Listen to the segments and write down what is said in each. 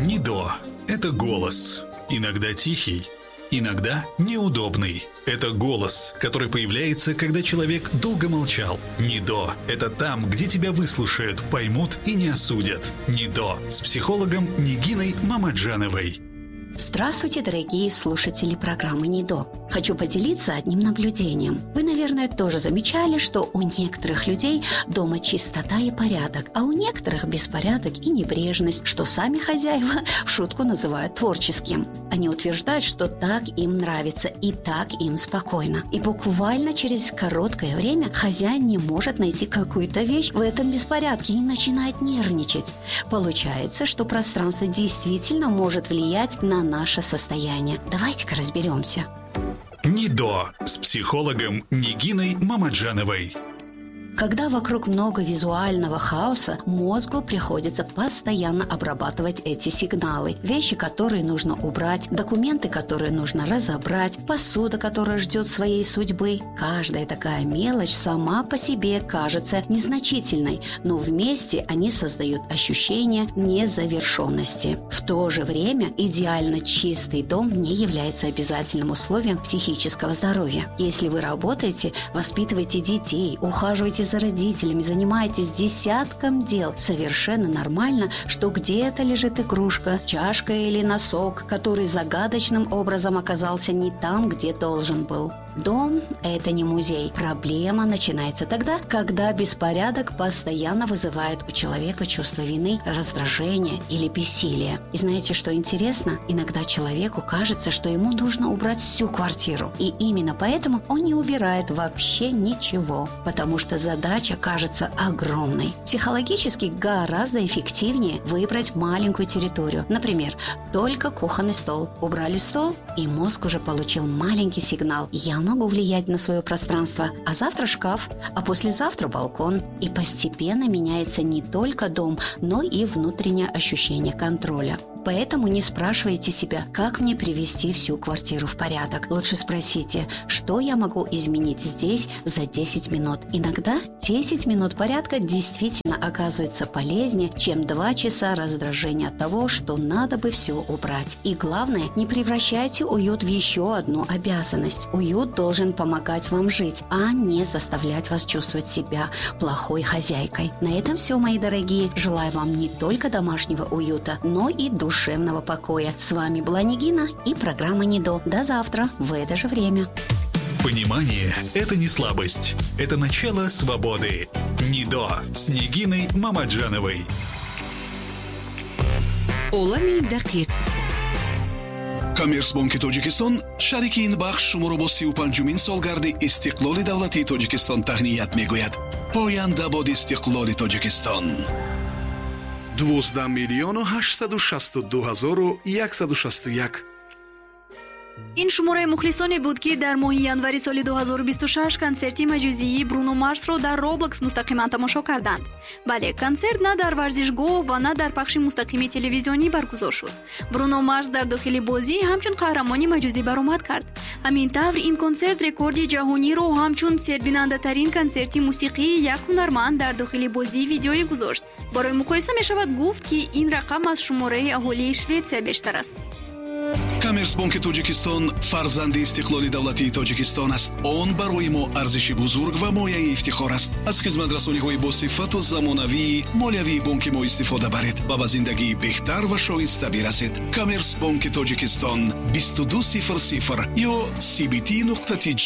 НИДО – это голос. Иногда тихий, иногда неудобный. Это голос, который появляется, когда человек долго молчал. НИДО – это там, где тебя выслушают, поймут и не осудят. НИДО с психологом Нигиной Мамаджановой. Здравствуйте, дорогие слушатели программы НИДО. Хочу поделиться одним наблюдением. Вы, наверное, тоже замечали, что у некоторых людей дома чистота и порядок, а у некоторых беспорядок и небрежность, что сами хозяева в шутку называют творческим. Они утверждают, что так им нравится и так им спокойно. И буквально через короткое время хозяин не может найти какую-то вещь в этом беспорядке и начинает нервничать. Получается, что пространство действительно может влиять на наше состояние. Давайте-ка разберемся. НИДО с психологом Нигиной Мамаджановой. Когда вокруг много визуального хаоса, мозгу приходится постоянно обрабатывать эти сигналы. Вещи, которые нужно убрать, документы, которые нужно разобрать, посуда, которая ждет своей судьбы. Каждая такая мелочь сама по себе кажется незначительной, но вместе они создают ощущение незавершенности. В то же время идеально чистый дом не является обязательным условием психического здоровья. Если вы работаете, воспитываете детей, ухаживаете за родителями, занимаетесь десятком дел, совершенно нормально, что где-то лежит игрушка, чашка или носок, который загадочным образом оказался не там, где должен был. Дом – это не музей. Проблема начинается тогда, когда беспорядок постоянно вызывает у человека чувство вины, раздражения или бессилия. И знаете, что интересно? Иногда человеку кажется, что ему нужно убрать всю квартиру. И именно поэтому он не убирает вообще ничего, потому что задача кажется огромной. Психологически гораздо эффективнее выбрать маленькую территорию. Например, только кухонный стол. Убрали стол, и мозг уже получил маленький сигнал. Я могу влиять на свое пространство, а завтра шкаф, а послезавтра балкон. И постепенно меняется не только дом, но и внутреннее ощущение контроля. Поэтому не спрашивайте себя, как мне привести всю квартиру в порядок. Лучше спросите, что я могу изменить здесь за 10 минут. Иногда 10 минут порядка действительно оказывается полезнее, чем 2 часа раздражения от того, что надо бы все убрать. И главное, не превращайте уют в еще одну обязанность. Уют должен помогать вам жить, а не заставлять вас чувствовать себя плохой хозяйкой. На этом все, мои дорогие. Желаю вам не только домашнего уюта, но и душевного покоя. С вами была Нигина и программа НИДО. До завтра в это же время. Понимание – это не слабость. Это начало свободы. НИДО с Нигиной Мамаджановой. олами дақиқ. Коммерцбанки Тоҷикистон шарики ин бахш шуморо бо 35-умин солгарди истиқлоли давлатии Тоҷикистон таҳният мегӯяд. Поянда бод истиқлоли Тоҷикистон. 12,862,161. ин шумораи мухлисоне буд ки дар моҳи январи соли 2026 консерти маҷӯзии Бруно Марсро дар Roblox мустақиман тамошо карданд. Бале, консерт на дар варзишгоҳ ва на дар пахши мустақими телевизионӣ баргузор шуд. Бруно Марс дар дохили бозӣ ҳамчун қаҳрамони маҷӯзӣ баромад кард. ҳамин тавр ин консерт рекорди ҷаҳониро ҳамчун сербинандатарин консерти мусиқии як ҳунарманд дар дохили бозии видеоӣ гузошт. барои муқоиса мешавад гуфт ки ин рақам аз шумораи аҳолии Шветсия бештар аст. Коммерцбанки Тоҷикистон фарзанди истиқлоли давлатии Тоҷикистон аст. Он барои мо арзиши бузург ва мояи ифтихор аст. Аз хизматрасониҳои босифату замонавии молиявии бонки мо истифода баред ва ба зиндагии беҳтар ва шоиста бирасед. Коммерцбанки Тоҷикистон 2200 ё cbt.tj.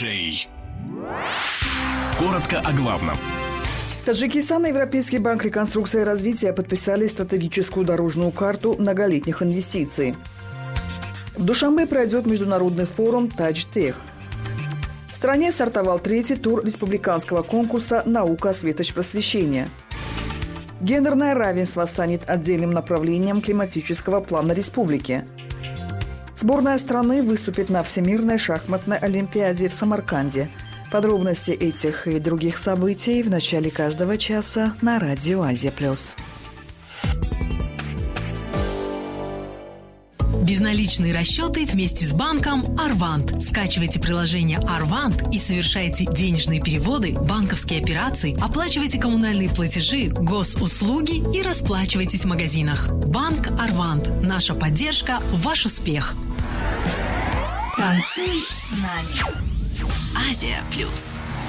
Коротко о главном. Таджикистан и Европейский банк реконструкции и развития подписали стратегическую дорожную карту многолетних инвестиций. В Душанбе пройдет международный форум «Таджтех». В стране стартовал 3-й тур республиканского конкурса «Наука, светоч, просвещение». Гендерное равенство станет отдельным направлением климатического плана республики. Сборная страны выступит на Всемирной шахматной олимпиаде в Самарканде. Подробности этих и других событий в начале каждого часа на радио Азия+. Безналичные расчеты вместе с банком «Арвант». Скачивайте приложение «Арвант» и совершайте денежные переводы, банковские операции, оплачивайте коммунальные платежи, госуслуги и расплачивайтесь в магазинах. Банк «Арвант». Наша поддержка – ваш успех. Танцуй с нами. Азия Плюс.